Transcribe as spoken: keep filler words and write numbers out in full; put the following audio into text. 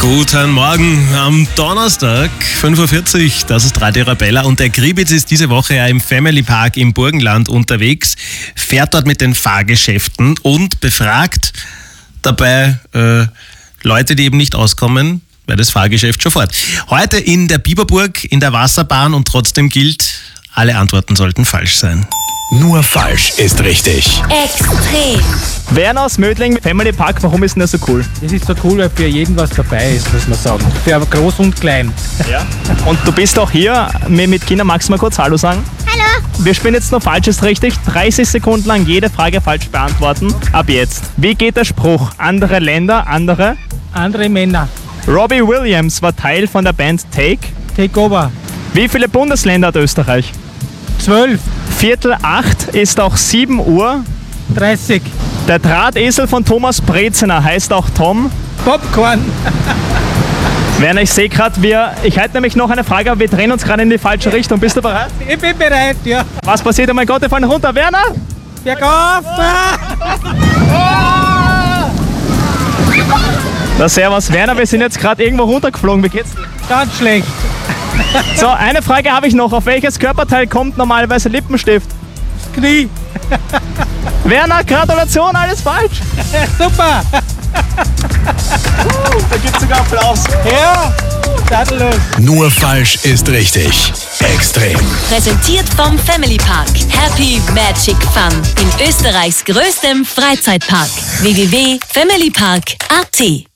Guten Morgen am Donnerstag, fünf Uhr vierzig, das ist Radio Arabella und der Gribitz ist diese Woche ja im Family Park im Burgenland unterwegs, fährt dort mit den Fahrgeschäften und befragt dabei äh, Leute, die eben nicht auskommen, weil das Fahrgeschäft schon fährt. Heute in der Biberburg, in der Wasserbahn und trotzdem gilt, alle Antworten sollten falsch sein. Nur falsch ist richtig. Extrem. Werner aus Mödling, Family Park, warum ist denn das so cool? Das ist so cool, weil für jeden was dabei ist, muss man sagen. Für groß und klein. Ja. Und du bist auch hier mit Kindern, magst du mal kurz Hallo sagen? Hallo. Wir spielen jetzt nur falsch ist richtig, dreißig Sekunden lang jede Frage falsch beantworten. Ab jetzt. Wie geht der Spruch? Andere Länder, andere? Andere Männer. Robbie Williams war Teil von der Band Take. Take over. Wie viele Bundesländer hat Österreich? Zwölf. Viertel acht ist auch sieben Uhr. dreißig. Der Drahtesel von Thomas Breziner heißt auch Tom. Popcorn. Werner, ich sehe gerade, wir, ich halte nämlich noch eine Frage, aber wir drehen uns gerade in die falsche Richtung. Bist du bereit? Ich bin bereit, ja. Was passiert? Oh mein Gott, wir fallen runter. Werner! Bergauf! Na servus, Werner, wir sind jetzt gerade irgendwo runtergeflogen. Wie geht's dir? Ganz schlecht. So, eine Frage habe ich noch. Auf welches Körperteil kommt normalerweise Lippenstift? Das Knie. Werner, Gratulation, alles falsch. Super. Da gibt es sogar Applaus. Ja, tadellos. Nur falsch ist richtig. Extrem. Präsentiert vom Family Park. Happy Magic Fun. In Österreichs größtem Freizeitpark. w w w punkt family park punkt a t